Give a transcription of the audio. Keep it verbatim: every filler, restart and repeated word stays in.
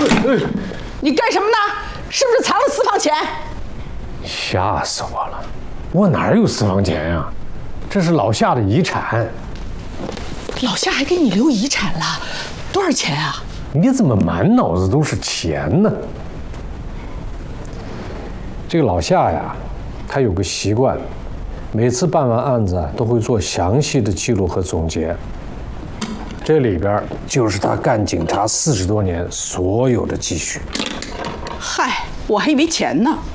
你干什么呢？是不是藏了私房钱？ 吓死我了！我哪有私房钱呀？这是老夏的遗产。 老夏还给你留遗产了，多少钱啊？ 你怎么满脑子都是钱呢？这个老夏呀，他有个习惯，每次办完案子都会做详细的记录和总结。这里边就是他干警察四十多年所有的积蓄。 嗨，我还以为钱呢。